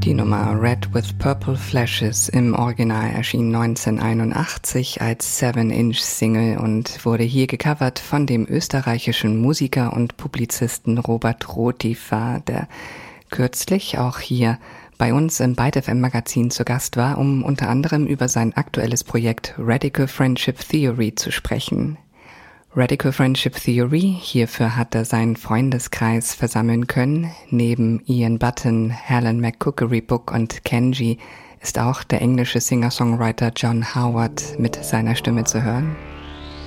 Die Nummer Red with Purple Flashes im Original erschien 1981 als 7-Inch-Single und wurde hier gecovert von dem österreichischen Musiker und Publizisten Robert Rotifa, der kürzlich auch hier bei uns im Byte FM Magazin zu Gast war, um unter anderem über sein aktuelles Projekt Radical Friendship Theory zu sprechen. Radical Friendship Theory, hierfür hat er seinen Freundeskreis versammeln können. Neben Ian Button, Helen McCookery-Book und Kenji ist auch der englische Singer-Songwriter John Howard mit seiner Stimme zu hören.